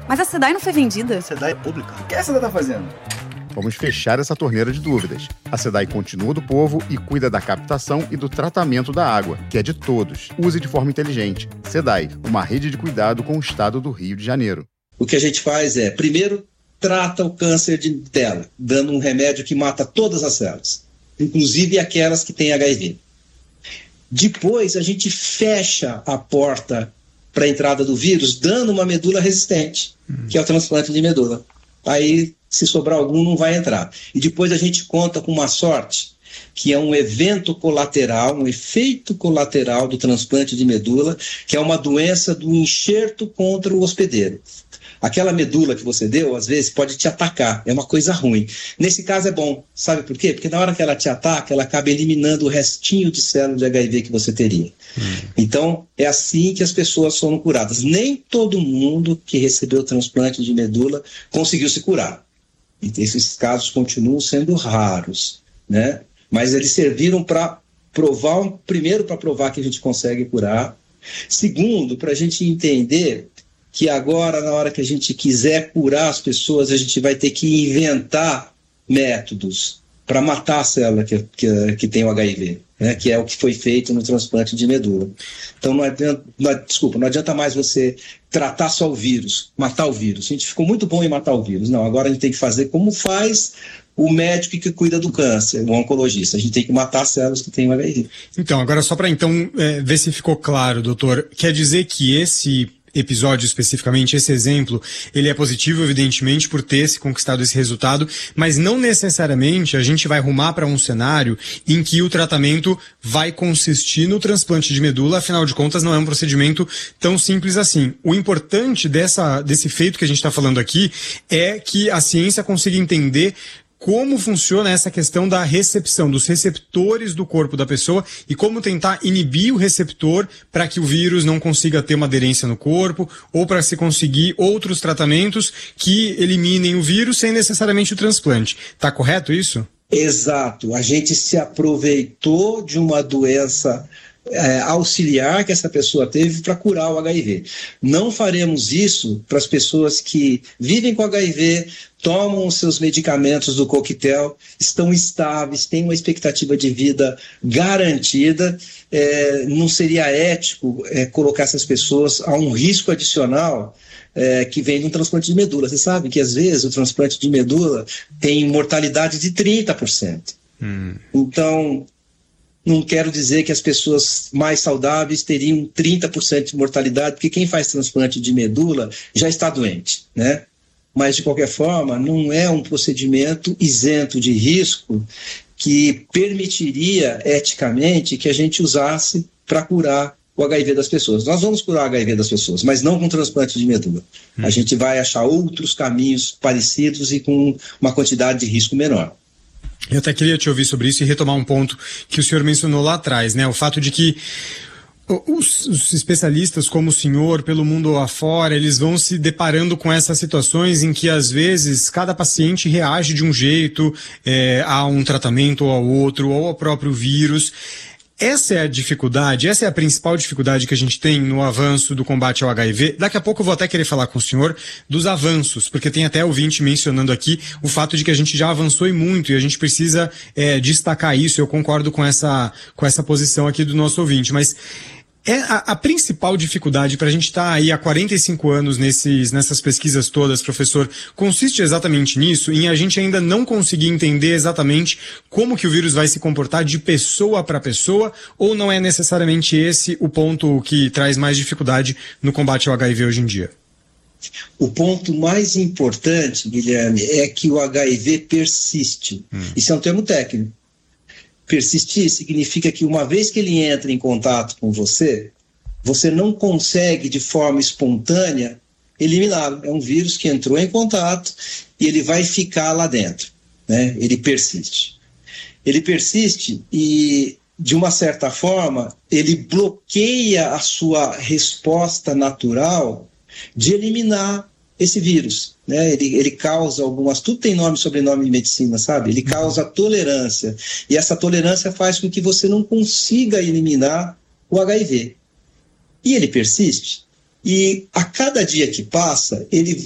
Mas a SEDAI não foi vendida? A SEDAI é pública. O que a SEDAI tá fazendo? Vamos fechar essa torneira de dúvidas. A SEDAI continua do povo e cuida da captação e do tratamento da água, que é de todos. Use de forma inteligente. SEDAI, uma rede de cuidado com o estado do Rio de Janeiro. O que a gente faz é, primeiro, trata o câncer dela, dando um remédio que mata todas as células, inclusive aquelas que têm HIV. Depois, a gente fecha a porta para a entrada do vírus, dando uma medula resistente, que é o transplante de medula. Aí, se sobrar algum, não vai entrar. E depois a gente conta com uma sorte, que é um evento colateral, um efeito colateral do transplante de medula, que é uma doença do enxerto contra o hospedeiro. Aquela medula que você deu, às vezes, pode te atacar, é uma coisa ruim. Nesse caso é bom, sabe por quê? Porque na hora que ela te ataca, ela acaba eliminando o restinho de célula de HIV que você teria. Então, é assim que as pessoas foram curadas. Nem todo mundo que recebeu o transplante de medula conseguiu se curar. E esses casos continuam sendo raros, né? Mas eles serviram para provar, primeiro para provar que a gente consegue curar, segundo, para a gente entender que agora, na hora que a gente quiser curar as pessoas, a gente vai ter que inventar métodos para matar a célula que tem o HIV, né? Que é o que foi feito no transplante de medula. Então, não adianta mais você tratar só o vírus, matar o vírus. A gente ficou muito bom em matar o vírus. Não, agora a gente tem que fazer como faz o médico que cuida do câncer, o oncologista. A gente tem que matar as células que têm o HIV. Então, agora só para ver se ficou claro, doutor, quer dizer que esse episódio especificamente, esse exemplo, ele é positivo, evidentemente, por ter se conquistado esse resultado, mas não necessariamente a gente vai rumar para um cenário em que o tratamento vai consistir no transplante de medula, afinal de contas não é um procedimento tão simples assim. O importante desse feito que a gente está falando aqui é que a ciência consiga entender como funciona essa questão da recepção, dos receptores do corpo da pessoa e como tentar inibir o receptor para que o vírus não consiga ter uma aderência no corpo ou para se conseguir outros tratamentos que eliminem o vírus sem necessariamente o transplante. Tá correto isso? Exato. A gente se aproveitou de uma doença auxiliar que essa pessoa teve para curar o HIV. Não faremos isso para as pessoas que vivem com HIV, tomam os seus medicamentos do coquetel, estão estáveis, têm uma expectativa de vida garantida. Não seria ético colocar essas pessoas a um risco adicional que vem de um transplante de medula. Você sabe que às vezes o transplante de medula tem mortalidade de 30%. Então, não quero dizer que as pessoas mais saudáveis teriam 30% de mortalidade, porque quem faz transplante de medula já está doente, né? Mas, de qualquer forma, não é um procedimento isento de risco que permitiria, eticamente, que a gente usasse para curar o HIV das pessoas. Nós vamos curar o HIV das pessoas, mas não com transplante de medula. A gente vai achar outros caminhos parecidos e com uma quantidade de risco menor. Eu até queria te ouvir sobre isso e retomar um ponto que o senhor mencionou lá atrás, né? O fato de que os especialistas como o senhor, pelo mundo afora, eles vão se deparando com essas situações em que, às vezes, cada paciente reage de um jeito a um tratamento ou ao outro, ou ao próprio vírus. Essa é a dificuldade, essa é a principal dificuldade que a gente tem no avanço do combate ao HIV. Daqui a pouco eu vou até querer falar com o senhor dos avanços, porque tem até ouvinte mencionando aqui o fato de que a gente já avançou e muito e a gente precisa destacar isso. Eu concordo com essa posição aqui do nosso ouvinte, mas a principal dificuldade para a gente estar aí há 45 anos nessas pesquisas todas, professor, consiste exatamente nisso, em a gente ainda não conseguir entender exatamente como que o vírus vai se comportar de pessoa para pessoa, ou não é necessariamente esse o ponto que traz mais dificuldade no combate ao HIV hoje em dia? O ponto mais importante, Guilherme, é que o HIV persiste. Isso é um termo técnico. Persistir significa que uma vez que ele entra em contato com você, você não consegue de forma espontânea eliminá-lo. É um vírus que entrou em contato e ele vai ficar lá dentro, né? Ele persiste. Ele persiste e, de uma certa forma, ele bloqueia a sua resposta natural de eliminar esse vírus, né? Ele causa algumas... Tudo tem nome e sobrenome em medicina, sabe? Ele causa tolerância. E essa tolerância faz com que você não consiga eliminar o HIV. E ele persiste. E a cada dia que passa, ele